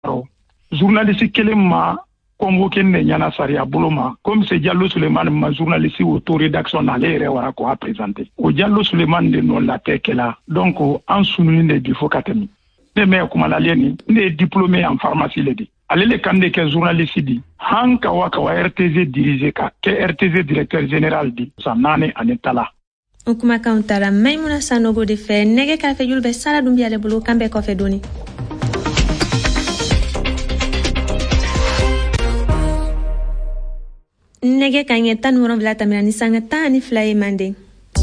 journaliste kelen ma convoqué ne ɲana sariya bolo ma comme c'est Diallo Souleymane ma journaliste auto-rédaction n'ale yɛrɛ wara ko a présenté o Diallo Souleymane de nɔ latɛ kɛla donc an sununi de bi fo ka tɛmɛ ne mɛ kumalalen ni ne ye diplômé en pharmacie le di ale le kan de kɛ journaliste di han kawa RTZ dirigé ka kɛ RTZ directeur général di san 4 ani tala o kuma kan tara Maimouna Sanogo de fɛ nɛgɛ kɛrɛfɛ julu bɛ Sara Dumbi ale bolo kan bɛ kɔfɛ doni nege kanye tan woron vla tamira ni sanga tan ni flaye mande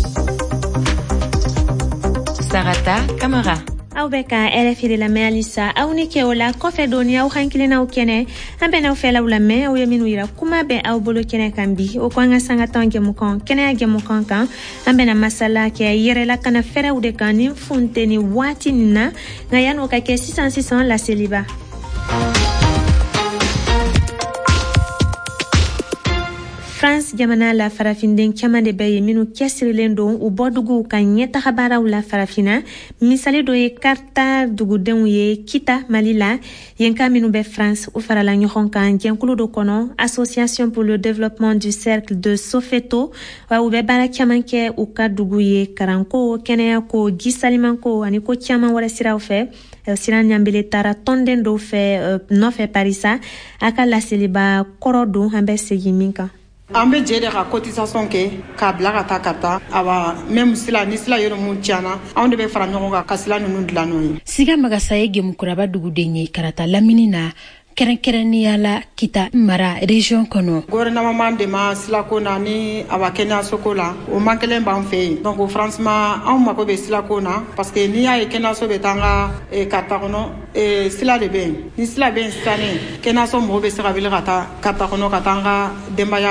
Sarata Camara au beka RFI de la Melissa au ni ke ola kofe doni au hankilina au kene ambe na ufela ula me au yeminu ira kuma be au bolo kene kambi o kwanga sanga tange mukon kene age mukon kan ambe na masala ke yere la kana fere u de kan funte ni wati na ngayano ka ke 600 la celiba France jamana la farafinden kama de baye minu kesirilen don u bodugu kan nyeta habara la farafina misali do ye karta dugu den ye kita malila yenka minu be France u farala nyohon kan jenkulu do kono association pour le développement du cercle de Sofeto wa u be bara kamanke u ka dugu ye karanko kenea ko gisalimanko ani ko chama wala siraw fe siran nyambele tara tonden do fe no fe parisa aka la seliba korodo hambe segiminka ambe jede ka cotisation ke ka blaga ta karta aba même sila ni sila yoro mun tiana on de be fara nyongo ka kasila nunu dilano siga magasaye gem kuraba dugu denye karata laminina kerenkereni yala kita mara region kono gouvernement de ma sila kona ni aba Kenya sokola o mankelen ban fe donc franchement on mako be sila kona parce que ni ya Kenya so betanga e karta kono e sila de ben ni sila ben stane Kenya so mo be sira bil kata karta kono katanga dembaya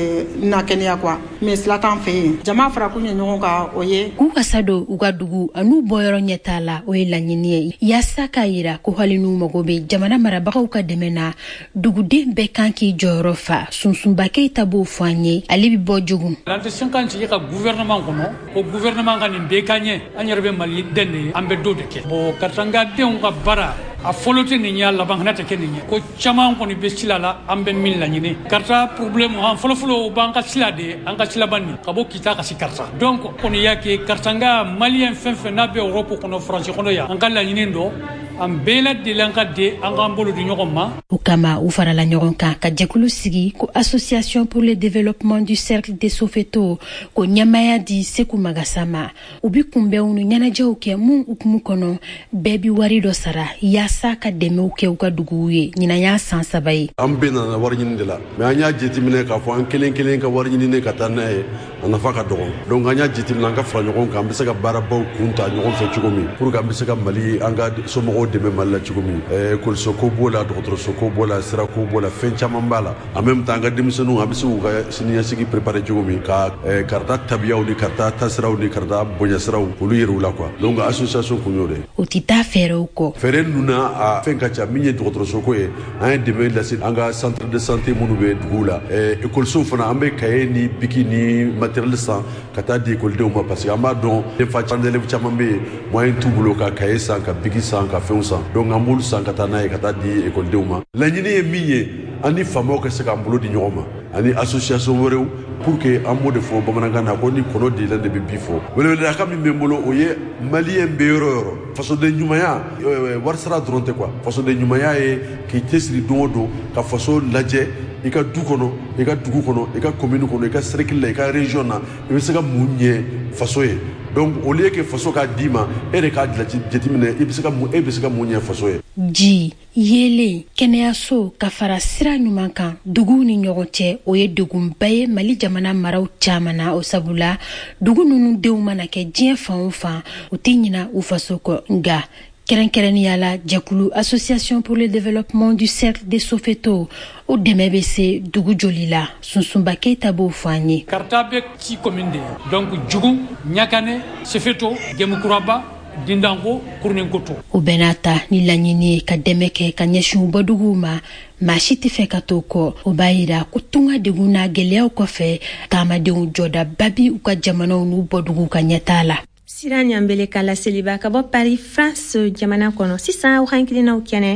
na Kenya kwa mais sila tan fe jama fara kunye nyongo ka oye ku kasado ugadugu anu boyoro nyetala o elanyini yasaka ira ko halinu magobe jamana marabaka uka demena duguden be kanki jorofa sunsumba ke tabo fanye ali bi bojugu l'antation kan ci ka gouvernement kono ko gouvernement kan be kanye anyarbe mali denne ambe do de ke bo katanga de on ka bara a folote ni nyalla bangnata ke ni ko chama ko ni be silala ambe min la nyini karta problème han folo banka silade anka silabani kabo kita ka sikarta donc on yake kartanga malien fenfe na be Europe kono France kono ya anka la nyini ndo ambela dilanka de angambolo di nyogoma ukama ufara la nyoronka ka jekulu sigi ko association pour le développement du cercle de Sofeto ko nyamaya di seku magasama ubi kumbe unu nyana jauke mun ukumu kono bebi warido sara yasa ka deme uke ukaduguye nyina ya sansabai ambena na warnyini de la me anya jetimine ka fo an kelen ka warnyini ne ka tanae ana faka dogon donc anya jetimina ka fra nyoronka ambisa ka baraba kunta nyoron fe chugomi pour ka ambisa ka mali anga somo deme malla chugumi kol soko bola docteur soko bola sira ko bola fenchama mbala en même temps ga dimsenu abisu ga siniya sigi préparer chugumi ka karta tabiyaw ni karta tasraw ni karta bonya sraw ulu yerula quoi donc association ko nyore otita fero ko fere nuna a fenka cha minye docteur soko e en deme la sit anga centre de santé munube dugula école so fana ambe kaye ni bikini matériel sa kata di école de mo parce que amba don de fa chandele chamambe moyen tubulo ka kaye sa ka biki sa ka donc amul sankatana e kata di école de uma la nyini e miye ani famo ka se ka ambulo di nyoma ani association worew pour que ambo de fo bamananga na ko ni kono di la de bifo wele da kam membolo oye malien beero façon de nyumaya warsara dronte quoi façon de nyumaya e ki tesri dodo ka façon laje e ka du kono e ka dugu kono e ka commune kono e ka cercle e ka région na e se ka munye façon e donc au lieu que façon ka dima e de ka jetimine e be se ka munye façon e ji yele keneyaso ka fara sira ɲuman kan dugu ni ɲɔgɔn cɛ o ye degunba ye mali jamana maraw caman na o sabula dugu nunu denw mana kɛ diɲɛ fan o fan u tɛ ɲina u faso kɔ nga kɛrɛnkɛrɛnniya la jɛkulu association pour le développement du cercle de Sofeto o dɛmɛ bɛ se dugu joli la sunsunba keyita b'o fɔ an ye karta bɛ ci commune de donc jugu ɲakane Sofeto gemukuraba dindanko kurninkoto o bɛna ta ni laɲini ye ka dɛmɛ kɛ ka ɲɛsin bɔduguw ma maa si tɛ fɛ ka to kɔ o b'a yira ko tunga degun n'a gɛlɛyaw kɔfɛ taamadenw jɔda babi u ka jamanaw n'u bɔduguw ka ɲɛtaa la Sira Nyambele kala seliba ka bɔ Paris France jamana kono sisan aw hankilinaw kɛnɛ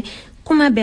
kuma